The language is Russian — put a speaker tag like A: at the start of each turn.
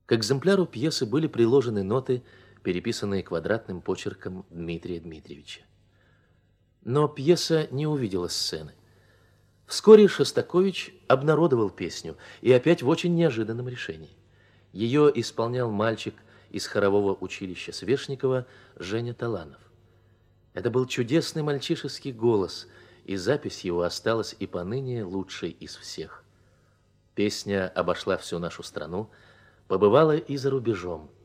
A: К экземпляру пьесы были приложены ноты, переписанные квадратным почерком Дмитрия Дмитриевича. Но пьеса не увидела сцены. Вскоре Шостакович обнародовал песню, и опять в очень неожиданном решении. Ее исполнял мальчик из хорового училища Свешникова Женя Таланов. Это был чудесный мальчишеский голос, и запись его осталась и поныне лучшей из всех. Песня обошла всю нашу страну, побывала и за рубежом.